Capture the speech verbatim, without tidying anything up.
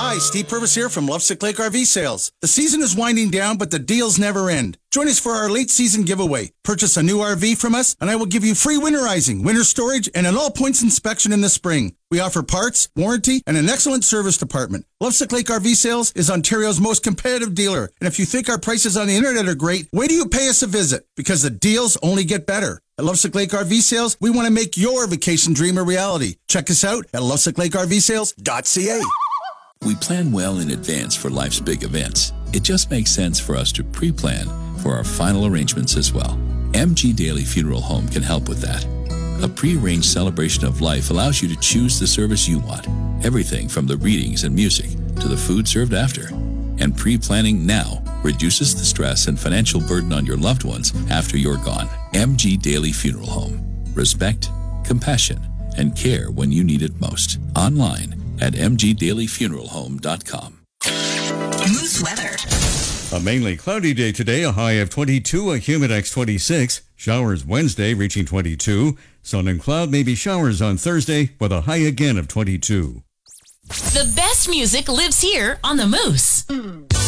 Hi, Steve Purvis here from Lovesick Lake R V Sales. The season is winding down, but the deals never end. Join us for our late season giveaway. Purchase a new R V from us, and I will give you free winterizing, winter storage, and an all-points inspection in the spring. We offer parts, warranty, and an excellent service department. Lovesick Lake R V Sales is Ontario's most competitive dealer, and if you think our prices on the internet are great, wait till you pay us a visit, because the deals only get better. At Lovesick Lake R V Sales, we want to make your vacation dream a reality. Check us out at lovesick lake r v sales dot c a. We plan well in advance for life's big events. It just makes sense for us to pre-plan for our final arrangements as well. M G Daily Funeral Home can help with that. A pre-arranged celebration of life allows you to choose the service you want. Everything from the readings and music to the food served after. And pre-planning now reduces the stress and financial burden on your loved ones after you're gone. M G Daily Funeral Home. Respect, compassion, and care when you need it most. Online at m g daily funeral home dot com. Moose weather. A mainly cloudy day today, a high of twenty-two, a humidex twenty-six. Showers Wednesday reaching twenty-two. Sun and cloud, maybe showers on Thursday with a high again of twenty-two. The best music lives here on the Moose. Mm.